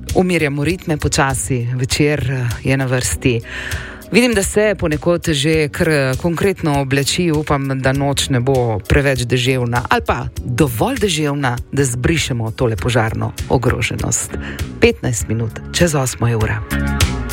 Umirjamo ritme počasi, večer je na vrsti. Vidim, da se ponekod že kar konkretno obleči, upam, da noč ne bo preveč deževna ali pa dovolj deževna, da zbrišemo tole požarno ogroženost. 15 minut čez 8 ura.